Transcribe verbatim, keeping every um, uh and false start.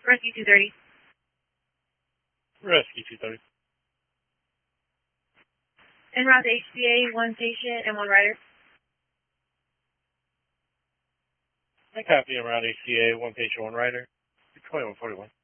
Rescue two thirty. Rescue two thirty. En route to H C A, one patient and one rider. I copy en route H C A, one patient, one rider. twenty-one forty-one.